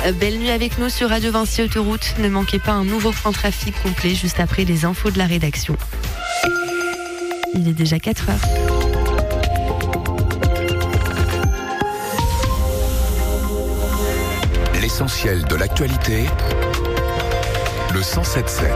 Belle nuit avec nous sur Radio Vinci Autoroute. Ne manquez pas un nouveau point trafic complet juste après les infos de la rédaction. Il est déjà 4 heures. L'essentiel de l'actualité, le 107.7.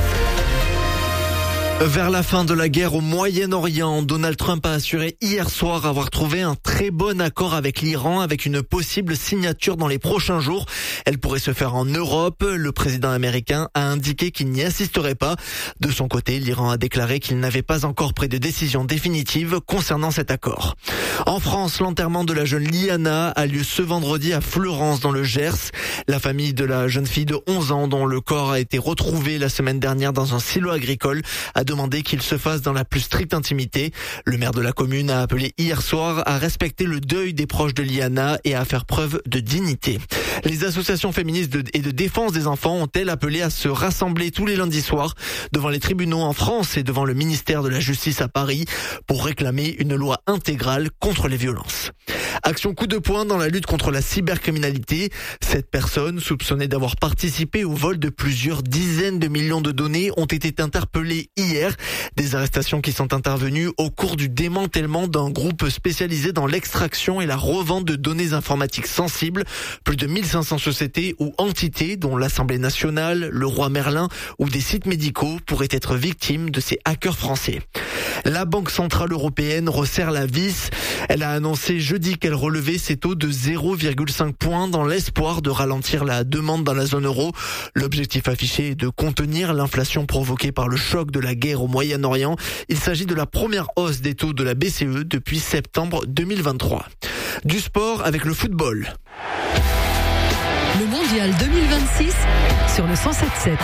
Vers la fin de la guerre au Moyen-Orient, Donald Trump a assuré hier soir avoir trouvé un très bon accord avec l'Iran, avec une possible signature dans les prochains jours. Elle pourrait se faire en Europe. Le président américain a indiqué qu'il n'y assisterait pas. De son côté, l'Iran a déclaré qu'il n'avait pas encore pris de décision définitive concernant cet accord. En France, l'enterrement de la jeune Liana a lieu ce vendredi à Fleurance dans le Gers. La famille de la jeune fille de 11 ans dont le corps a été retrouvé la semaine dernière dans un silo agricole a demandé qu'il se fasse dans la plus stricte intimité. Le maire de la commune a appelé hier soir à respecter le deuil des proches de Liana et à faire preuve de dignité. Les associations féministes et de défense des enfants ont-elles appelé à se rassembler tous les lundis soirs devant les tribunaux en France et devant le ministère de la Justice à Paris pour réclamer une loi intégrale contre les violences. Action coup de poing dans la lutte contre la cybercriminalité. 7 personnes soupçonnées d'avoir participé au vol de plusieurs dizaines de millions de données ont été interpellées hier. Des arrestations qui sont intervenues au cours du démantèlement d'un groupe spécialisé dans l'extraction et la revente de données informatiques sensibles. Plus de 1500 sociétés ou entités, dont l'Assemblée nationale, le Roi Merlin ou des sites médicaux, pourraient être victimes de ces hackers français. La Banque Centrale Européenne resserre la vis. Elle a annoncé jeudi qu'elle relevait ses taux de 0,5 points dans l'espoir de ralentir la demande dans la zone euro. L'objectif affiché est de contenir l'inflation provoquée par le choc de la guerre au Moyen-Orient. Il s'agit de la première hausse des taux de la BCE depuis septembre 2023. Du sport avec le football. Le Mondial 2026 sur le 107.7.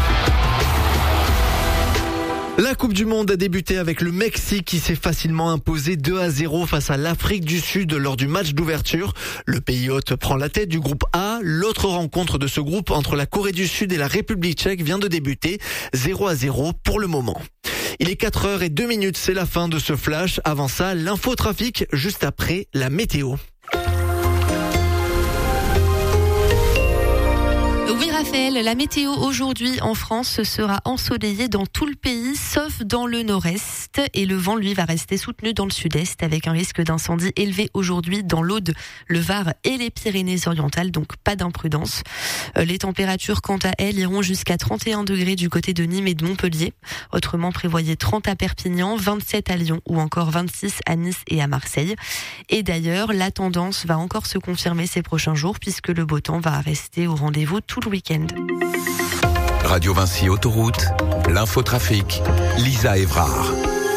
La Coupe du Monde a débuté avec le Mexique qui s'est facilement imposé 2-0 face à l'Afrique du Sud lors du match d'ouverture. Le pays hôte prend la tête du groupe A. L'autre rencontre de ce groupe entre la Corée du Sud et la République tchèque vient de débuter. 0-0 pour le moment. Il est 4h02, c'est la fin de ce flash. Avant ça, l'infotrafic juste après la météo. Oui Raphaël, la météo aujourd'hui en France sera ensoleillée dans tout le pays sauf dans le nord-est et le vent lui va rester soutenu dans le sud-est avec un risque d'incendie élevé aujourd'hui dans l'Aude, le Var et les Pyrénées-Orientales, donc pas d'imprudence. Les températures quant à elles iront jusqu'à 31 degrés du côté de Nîmes et de Montpellier. Autrement prévoyez 30 à Perpignan, 27 à Lyon ou encore 26 à Nice et à Marseille. Et d'ailleurs, la tendance va encore se confirmer ces prochains jours puisque le beau temps va rester au rendez-vous tout le week-end. Radio Vinci Autoroute, l'infotrafic, Lisa Évrard.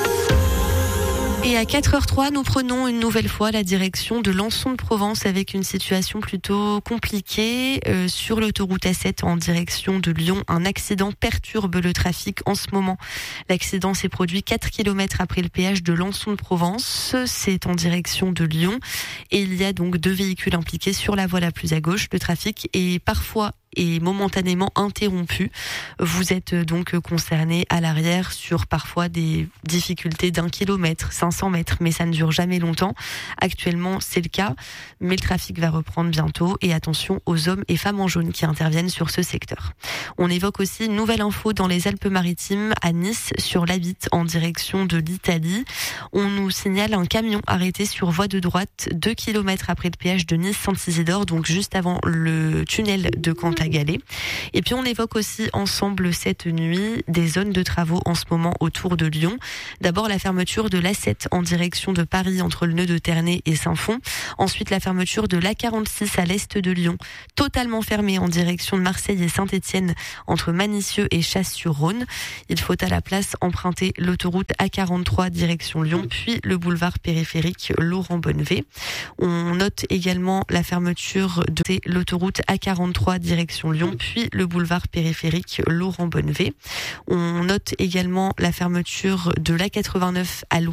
Et à 4h03, nous prenons une nouvelle fois la direction de Lançon de Provence avec une situation plutôt compliquée. Sur l'autoroute A7 en direction de Lyon, un accident perturbe le trafic en ce moment. L'accident s'est produit 4 km après le péage de Lançon de Provence. C'est en direction de Lyon. Et il y a donc 2 véhicules impliqués sur la voie la plus à gauche. Le trafic est parfois et momentanément interrompu. Vous êtes donc concerné à l'arrière sur parfois des difficultés d'1 kilomètre, 500 mètres, mais ça ne dure jamais longtemps. Actuellement, c'est le cas, mais le trafic va reprendre bientôt et attention aux hommes et femmes en jaune qui interviennent sur ce secteur. On évoque aussi une nouvelle info dans les Alpes-Maritimes à Nice sur l'Abitte en direction de l'Italie. On nous signale un camion arrêté sur voie de droite 2 km après le péage de Nice-Saint-Isidore, donc juste avant le tunnel de Cantal. Et puis on évoque aussi ensemble cette nuit des zones de travaux en ce moment autour de Lyon. D'abord la fermeture de l'A7 en direction de Paris entre le nœud de Ternay et Saint-Fond. Ensuite la fermeture de l'A46 à l'est de Lyon, totalement fermée en direction de Marseille et Saint-Étienne entre Manicieux et Chasse-sur-Rhône. Il faut à la place emprunter l'autoroute A43 direction Lyon, puis le boulevard périphérique Laurent-Bonnevet. On note également la fermeture de l'autoroute A43 direction Lyon, puis le boulevard périphérique Laurent-Bonnevet. On note également la fermeture de l'A89 à